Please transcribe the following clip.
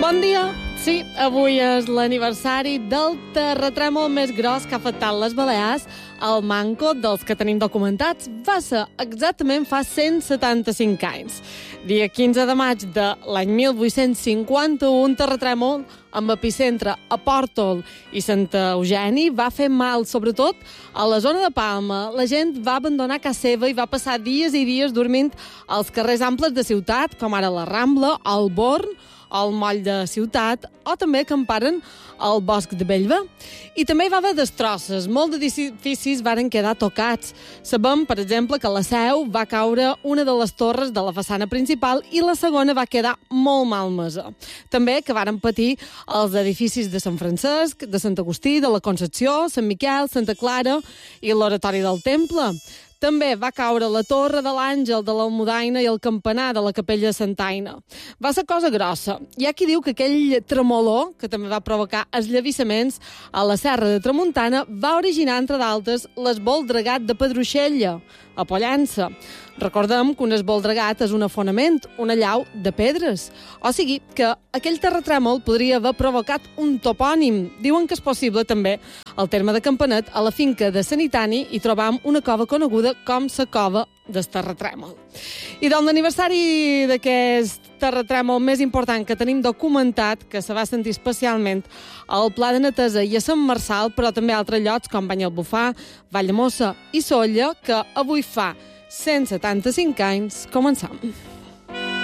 Bon dia! Sí, avui és l'aniversari del terratrèmol més gros que ha afectat les Balears. El manco dels que tenim documentats va ser exactament fa 175 anys. Dia 15 de maig de l'any 1851, un terratrèmol amb epicentre a Pòrtol i Santa Eugeni va fer mal, sobretot a la zona de Palma. La gent va abandonar casa seva i va passar dies i dies dormint als carrers amples de ciutat, com ara la Rambla, el Born, al moll de ciutat, o també acamparen al bosc de Bellver. I també hi va haver destrosses. Molts edificis varen quedar tocats. Sabem, per exemple, que a la Seu va caure una de les torres de la façana principal i la segona va quedar molt malmesa. També que varen patir els edificis de Sant Francesc, de Sant Agustí, de la Concepció, Sant Miquel, Santa Clara i l'Oratori del Temple. També va caure la torre de l'Àngel de l'Almudaina i el campanar de la capella de Santa Aina. Va ser cosa grossa. Hi ha qui diu que aquell tremolor, que també va provocar eslavissaments a la Serra de Tramuntana, va originar, entre d'altres, l'esvoldregat de Pedruixella, a Pollença. Recordem que un esvoldregat és un afonament, una llau de pedres. O sigui, que aquell terratrèmol podria haver provocat un topònim. Diuen que és possible, també, al terme de Campanet, a la finca de Sanitani, hi trobam una cova coneguda com la cova del terratrèmol. I doncs l'aniversari d'aquest terratrèmol més important que tenim documentat, que se va sentir especialment al Pla de Netesa i a Sant Marçal, però també a altres llocs com Banyalbufar, Valldemossa i Sóller, que avui fa 175 anys. Començam.